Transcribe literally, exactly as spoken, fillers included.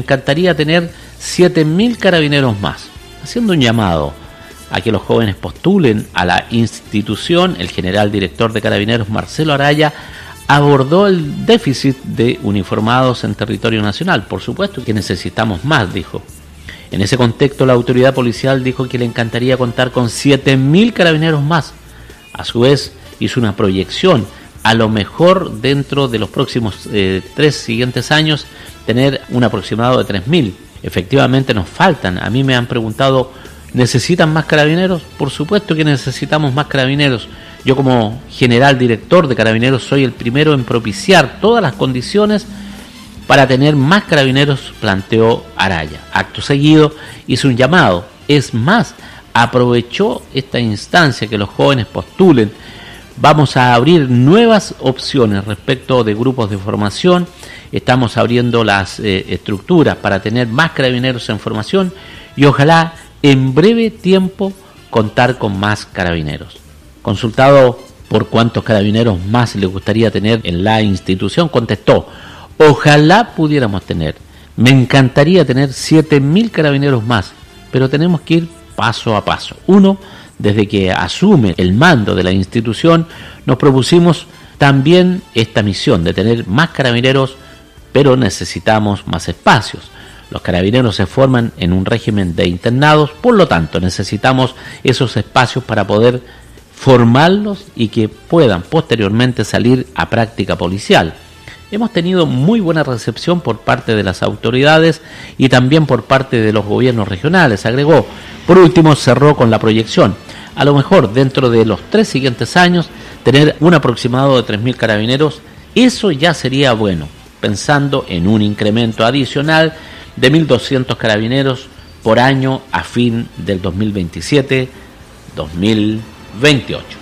encantaría tener siete mil carabineros más, haciendo un llamado a que los jóvenes postulen a la institución. El general director de Carabineros, Marcelo Araya, abordó el déficit de uniformados en territorio nacional. Por supuesto que necesitamos más, dijo. En ese contexto, la autoridad policial dijo que le encantaría contar con siete mil carabineros más. A su vez, hizo una proyección, a lo mejor dentro de los próximos eh, tres siguientes años, tener un aproximado de tres mil. Efectivamente nos faltan. A mí me han preguntado, ¿necesitan más carabineros? Por supuesto que necesitamos más carabineros. Yo, como general director de Carabineros, soy el primero en propiciar todas las condiciones para tener más carabineros, planteó Araya. Acto seguido hizo un llamado. Es más, aprovechó esta instancia que los jóvenes postulen. Vamos a abrir nuevas opciones respecto de grupos de formación. Estamos abriendo las eh, estructuras para tener más carabineros en formación y ojalá en breve tiempo contar con más carabineros. Consultado por cuántos carabineros más le gustaría tener en la institución, contestó: ojalá pudiéramos tener, me encantaría tener siete mil carabineros más, pero tenemos que ir paso a paso. Uno, desde que asume el mando de la institución, nos propusimos también esta misión de tener más carabineros, pero necesitamos más espacios. Los carabineros se forman en un régimen de internados, por lo tanto necesitamos esos espacios para poder formarlos y que puedan posteriormente salir a práctica policial. Hemos tenido muy buena recepción por parte de las autoridades y también por parte de los gobiernos regionales, agregó. Por último, cerró con la proyección. A lo mejor dentro de los tres siguientes años tener un aproximado de tres mil carabineros, eso ya sería bueno, pensando en un incremento adicional de mil doscientos carabineros por año a fin del dos mil veintisiete dos mil veintiocho.